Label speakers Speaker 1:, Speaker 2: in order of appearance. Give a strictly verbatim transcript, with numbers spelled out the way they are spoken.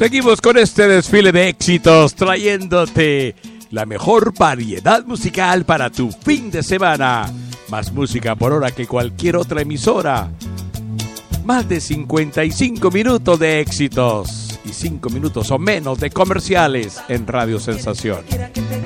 Speaker 1: Seguimos con este desfile de éxitos, trayéndote la mejor variedad musical para tu fin de semana. Más música por hora que cualquier otra emisora. Más de cincuenta y cinco minutos de éxitos y cinco minutos o menos de comerciales en Radio Sensación.